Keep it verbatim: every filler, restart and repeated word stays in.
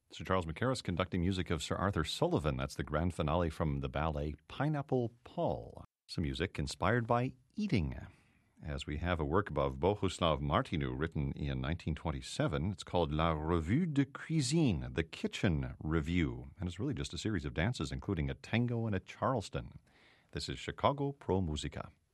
Sir Charles Mackerras conducting music of Sir Arthur Sullivan. That's the grand finale from the ballet Pineapple Paul. Some music inspired by eating, as we have a work of Bohuslav Martinu written in nineteen twenty-seven. It's called La Revue de Cuisine, the Kitchen Review, and it's really just a series of dances, including a tango and a Charleston. This is Chicago Pro Musica.